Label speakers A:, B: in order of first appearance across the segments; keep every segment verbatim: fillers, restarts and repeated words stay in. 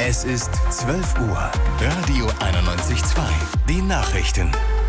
A: Es ist zwölf Uhr. Radio einundneunzig Komma zwei. Die Nachrichten.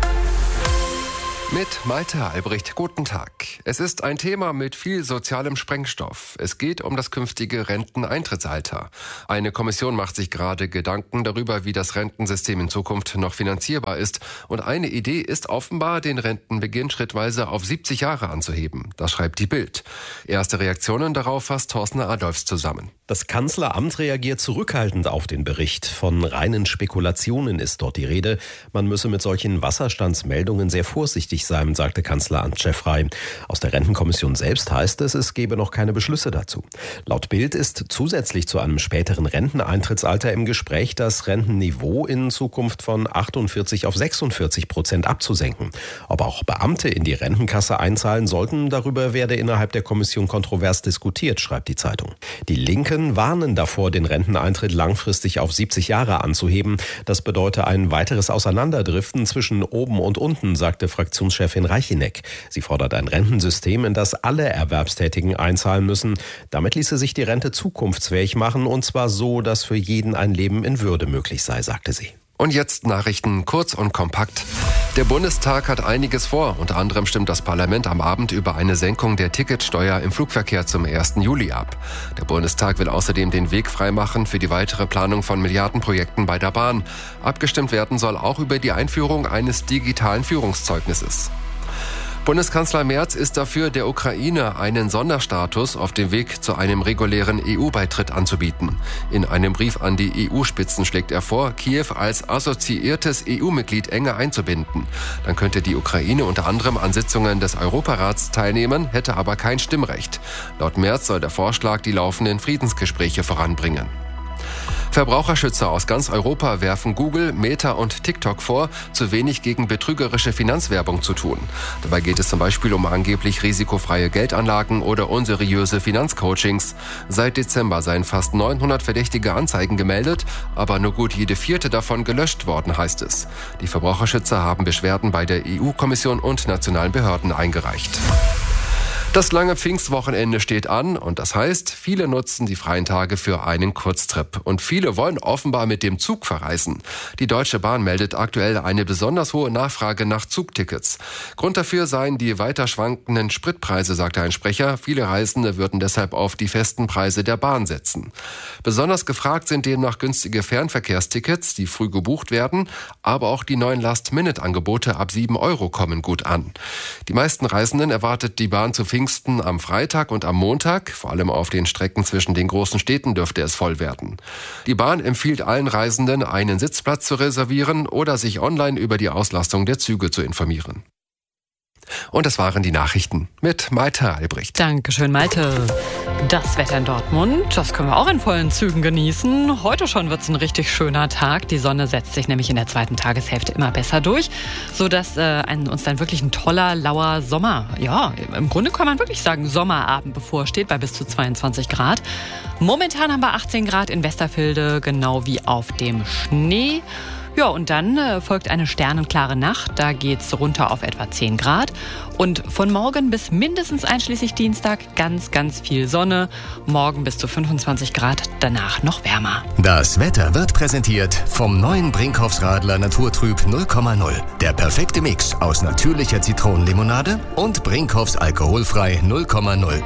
B: Mit Malte Albrecht, guten Tag. Es ist ein Thema mit viel sozialem Sprengstoff. Es geht um das künftige Renteneintrittsalter. Eine Kommission macht sich gerade Gedanken darüber, wie das Rentensystem in Zukunft noch finanzierbar ist. Und eine Idee ist offenbar, den Rentenbeginn schrittweise auf siebzig Jahre anzuheben. Das schreibt die Bild. Erste Reaktionen darauf fasst Thorsten Adolfs zusammen.
C: Das Kanzleramt reagiert zurückhaltend auf den Bericht. Von reinen Spekulationen ist dort die Rede. Man müsse mit solchen Wasserstandsmeldungen sehr vorsichtig sein, sagte Kanzleramtschef Frey. Aus der Rentenkommission selbst heißt es, es gebe noch keine Beschlüsse dazu. Laut Bild ist zusätzlich zu einem späteren Renteneintrittsalter im Gespräch, das Rentenniveau in Zukunft von achtundvierzig auf sechsundvierzig Prozent abzusenken. Ob auch Beamte in die Rentenkasse einzahlen sollten, darüber werde innerhalb der Kommission kontrovers diskutiert, schreibt die Zeitung. Die Linken warnen davor, den Renteneintritt langfristig auf siebzig Jahre anzuheben. Das bedeute ein weiteres Auseinanderdriften zwischen oben und unten, sagte Fraktionschefin Reicheneck. Sie fordert ein Rentensystem, in das alle Erwerbstätigen einzahlen müssen. Damit ließe sich die Rente zukunftsfähig machen, und zwar so, dass für jeden ein Leben in Würde möglich sei, sagte sie.
B: Und jetzt Nachrichten kurz und kompakt. Der Bundestag hat einiges vor. Unter anderem stimmt das Parlament am Abend über eine Senkung der Ticketsteuer im Flugverkehr zum ersten Juli ab. Der Bundestag will außerdem den Weg freimachen für die weitere Planung von Milliardenprojekten bei der Bahn. Abgestimmt werden soll auch über die Einführung eines digitalen Führungszeugnisses. Bundeskanzler Merz ist dafür, der Ukraine einen Sonderstatus auf dem Weg zu einem regulären E U-Beitritt anzubieten. In einem Brief an die E U-Spitzen schlägt er vor, Kiew als assoziiertes E U-Mitglied enger einzubinden. Dann könnte die Ukraine unter anderem an Sitzungen des Europarats teilnehmen, hätte aber kein Stimmrecht. Laut Merz soll der Vorschlag die laufenden Friedensgespräche voranbringen. Verbraucherschützer aus ganz Europa werfen Google, Meta und TikTok vor, zu wenig gegen betrügerische Finanzwerbung zu tun. Dabei geht es zum Beispiel um angeblich risikofreie Geldanlagen oder unseriöse Finanzcoachings. Seit Dezember seien fast neunhundert verdächtige Anzeigen gemeldet, aber nur gut jede vierte davon gelöscht worden, heißt es. Die Verbraucherschützer haben Beschwerden bei der E U-Kommission und nationalen Behörden eingereicht. Das lange Pfingstwochenende steht an und das heißt, viele nutzen die freien Tage für einen Kurztrip. Und viele wollen offenbar mit dem Zug verreisen. Die Deutsche Bahn meldet aktuell eine besonders hohe Nachfrage nach Zugtickets. Grund dafür seien die weiter schwankenden Spritpreise, sagte ein Sprecher. Viele Reisende würden deshalb auf die festen Preise der Bahn setzen. Besonders gefragt sind demnach günstige Fernverkehrstickets, die früh gebucht werden. Aber auch die neuen Last-Minute-Angebote ab sieben Euro kommen gut an. Die meisten Reisenden erwartet die Bahn zu Pfingsten am Freitag und am Montag. Vor allem auf den Strecken zwischen den großen Städten dürfte es voll werden. Die Bahn empfiehlt allen Reisenden, einen Sitzplatz zu reservieren oder sich online über die Auslastung der Züge zu informieren. Und das waren die Nachrichten mit Malte Albrecht.
D: Dankeschön, Malte. Das Wetter in Dortmund, das können wir auch in vollen Zügen genießen. Heute schon wird es ein richtig schöner Tag. Die Sonne setzt sich nämlich in der zweiten Tageshälfte immer besser durch, sodass äh, ein, uns dann wirklich ein toller, lauer Sommer, ja, im Grunde kann man wirklich sagen, Sommerabend bevorsteht bei bis zu zweiundzwanzig Grad. Momentan haben wir achtzehn Grad in Westerfilde, genau wie auf dem Schnee. Ja, und dann äh, folgt eine sternenklare Nacht. Da geht's runter auf etwa zehn Grad. Und von morgen bis mindestens einschließlich Dienstag ganz, ganz viel Sonne. Morgen bis zu fünfundzwanzig Grad, danach noch wärmer.
A: Das Wetter wird präsentiert vom neuen Brinkhoffs Radler Naturtrüb null Komma null. Der perfekte Mix aus natürlicher Zitronenlimonade und Brinkhoffs alkoholfrei null Komma null.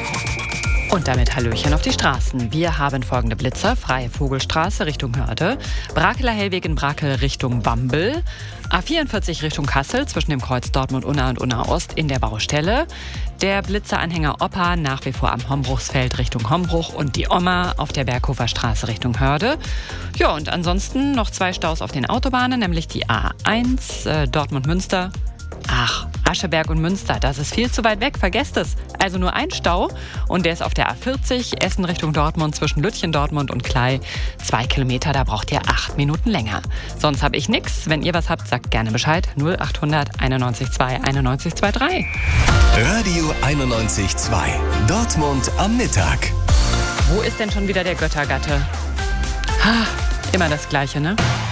D: Und damit Hallöchen auf die Straßen. Wir haben folgende Blitzer. Freie Vogelstraße Richtung Hörde, Brakeler Hellweg in Brakel Richtung Wambel, A vierundvierzig Richtung Kassel zwischen dem Kreuz Dortmund-Unna und Unna-Ost in der Baustelle, der Blitzeranhänger Opa nach wie vor am Hombruchsfeld Richtung Hombruch und die Oma auf der Berghofer Straße Richtung Hörde. Ja, und ansonsten noch zwei Staus auf den Autobahnen, nämlich die A eins äh, Dortmund-Münster. Ach, Ascheberg und Münster, das ist viel zu weit weg, vergesst es. Also nur ein Stau und der ist auf der A vierzig, Essen Richtung Dortmund zwischen Lütchen, Dortmund und Klei. Zwei Kilometer, da braucht ihr acht Minuten länger. Sonst habe ich nichts. Wenn ihr was habt, sagt gerne Bescheid. null achthundert einundneunzig zwei einundneunzig dreiundzwanzig.
A: Radio einundneunzig Komma zwei. Dortmund am Mittag.
D: Wo ist denn schon wieder der Göttergatte? Ha, immer das Gleiche, ne?